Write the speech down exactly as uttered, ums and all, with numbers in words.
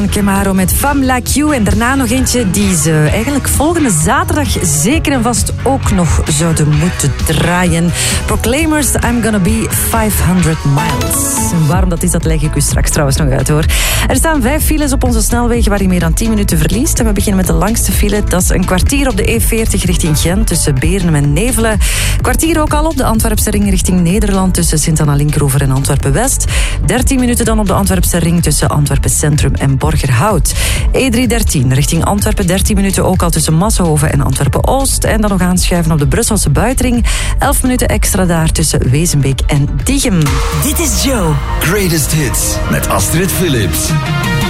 Kemaro met Femme Like You. En daarna nog eentje die ze eigenlijk volgende zaterdag zeker en vast ook nog zouden moeten draaien. Proclaimers, I'm Gonna Be vijfhonderd miles. En waarom dat is, dat leg ik u straks trouwens nog uit, hoor. Er staan vijf files op onze snelwegen waar je meer dan tien minuten verliest. En we beginnen met de langste file. Dat is een kwartier op de E veertig richting Gent tussen Beernem en Nevelen. Kwartier ook al op de Antwerpse ring richting Nederland tussen Sint-Anna-Linkeroever en Antwerpen-West. dertien minuten dan op de Antwerpse ring tussen Antwerpen Centrum en Borgerhout. E driehonderddertien richting Antwerpen, dertien minuten ook al tussen Massenhoven en Antwerpen-Oost. En dan nog aanschuiven op de Brusselse buitenring. elf minuten extra daar tussen Wezenbeek en Diegem. Dit is Joe. Greatest Hits met Astrid Philips.